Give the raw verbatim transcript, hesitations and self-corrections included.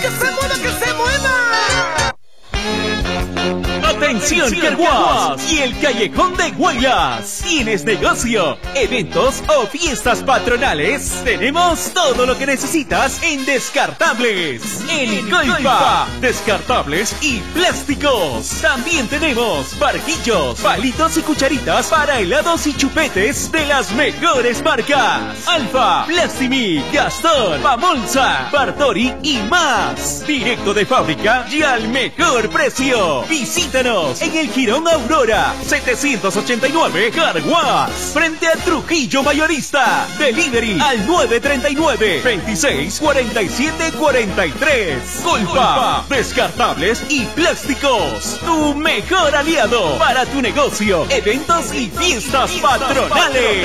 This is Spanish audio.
¡Que se mueva, que se mueva! Atención Carguas y el Callejón de Guaylas. ¿Tienes negocio, eventos o fiestas patronales? Tenemos todo lo que necesitas en Descartables. El Golfa, descartables y plásticos. También tenemos barquillos, palitos y cucharitas para helados y chupetes de las mejores marcas: Alfa, Plastimi, Gastón, Pamolsa, Bartori y más. Directo de fábrica y al mejor precio. Visítanos en el Jirón Aurora setecientos ochenta y nueve Carguas, frente a Trujillo Mayorista. Delivery al nueve treinta y nueve, veintiséis, cuarenta y siete, cuarenta y tres. Golfa, descartables y plásticos, tu mejor aliado para tu negocio, eventos y fiestas patronales.